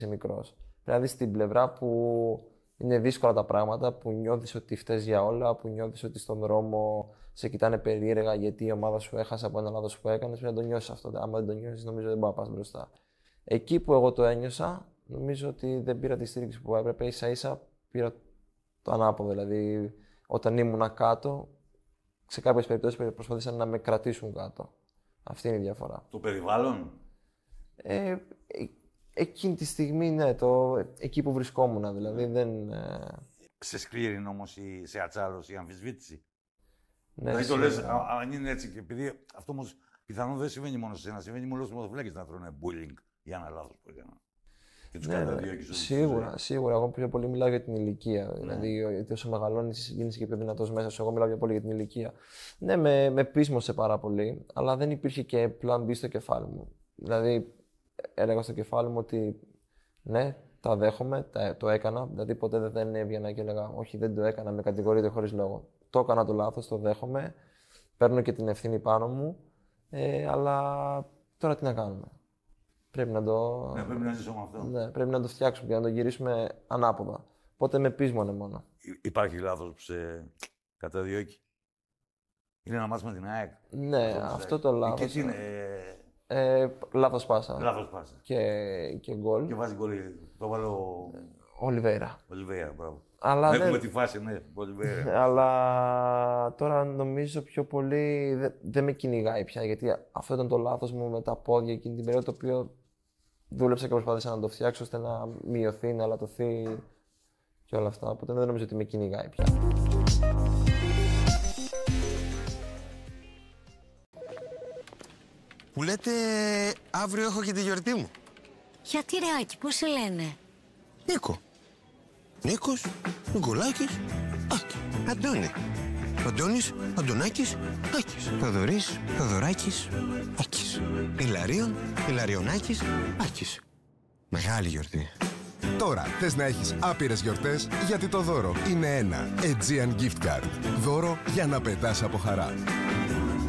μικρός. Πρέπει να δεις την πλευρά που είναι δύσκολα τα πράγματα, που νιώθεις ότι φταίς για όλα, που νιώθεις ότι στον δρόμο σε κοιτάνε περίεργα γιατί η ομάδα σου έχασε από ένα λάθος που έκανες. Πρέπει να το νιώσεις αυτό. Άμα δεν το νιώσεις, νομίζω δεν μπορεί να πας μπροστά. Εκεί που εγώ το ένιωσα, νομίζω ότι δεν πήρα τη στήριξη που έπρεπε. Ίσα-ίσα πήρα το ανάποδο. Δηλαδή, όταν ήμουν κάτω, σε κάποιες περιπτώσεις προσπαθήσαν να με κρατήσουν κάτω. Αυτή είναι η διαφορά. Το περιβάλλον. Εκείνη τη στιγμή, ναι, εκεί που βρισκόμουν, δηλαδή δεν... Σε σκλήρινε όμως σε ατσάλωση η αμφισβήτηση. Ναι, δηλαδή το λες, αν είναι έτσι, και επειδή αυτό όμως πιθανόν δεν συμβαίνει μόνο σε εσένα, συμβαίνει με όλους τους μοδοφυλάκες να τρώνε bullying για ένα λάθος που έκαναν. Και τους καταδιώκεις. Σίγουρα. Εγώ πιο πολύ μιλάω για την ηλικία. Ναι. Δηλαδή, όσο μεγαλώνεις, γίνεσαι και πιο δυνατός μέσα σου. Εγώ μιλάω πιο πολύ για την ηλικία. Ναι, με πείσμωσε πάρα πολύ, αλλά δεν υπήρχε και πλάν B στο κεφάλι μου. Δηλαδή, έλεγα στο κεφάλι μου ότι ναι, τα δέχομαι, το έκανα. Δηλαδή, ποτέ δεν έβγαινα και έλεγα όχι, δεν το έκανα, με κατηγορείτε χωρίς λόγο. Το έκανα το λάθος, το δέχομαι. Παίρνω και την ευθύνη πάνω μου. Αλλά τώρα τι να κάνουμε. Πρέπει να το. Ναι, πρέπει να ζήσουμε αυτό. Ναι, πρέπει να το φτιάξουμε και να το γυρίσουμε ανάποδα. Οπότε με πείσμονε μόνο. Υπάρχει λάθος που σε καταδιώκει. Είναι ένα μάτς με την ΑΕΚ. Ναι, αυτό το λάθος. Και τι είναι. Λάθος πάσα. Λάθος πάσα. Και γκολ. Και βάζει γκολ. Το βάλω. Ολιβέηρα, μπράβο. Αλλά έχουμε τη φάση, ναι, Ολιβέηρα. Αλλά τώρα νομίζω πιο πολύ δεν με κυνηγάει πια. Γιατί αυτό ήταν το λάθος μου με τα πόδια εκείνη την περίοδο, το οποίο δούλεψα και προσπάθησα να το φτιάξω ώστε να μειωθεί, να αλατωθεί και όλα αυτά. Οπότε δεν νομίζω ότι με κυνηγάει πια. Που λέτε αύριο έχω και τη γιορτή μου. Γιατί ρε Άκη, πώς σε λένε? Νίκο. Νίκος, Νικολάκης, Άκη. Αντώνη. Αντώνης, Αντωνάκης, Άκης. Θοδωρής, Θοδωράκης, Άκης. Ηλαρίων, Ηλαριονάκης, Άκης. Μεγάλη γιορτή. Τώρα θες να έχεις άπειρες γιορτές, γιατί το δώρο είναι ένα Aegean Gift Card. Δώρο για να πετάς από χαρά.